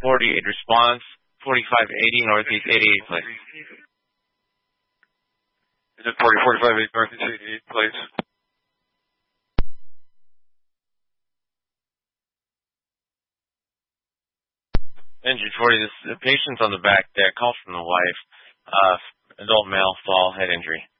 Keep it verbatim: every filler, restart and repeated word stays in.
forty-eight response, forty-five eighty Northeast eighty-eighth Place. Is it forty, forty-five, eight Northeast eighty-eighth Place? Engine forty, this, the patient's on the back there, call from the wife, uh, adult male, fall, head injury.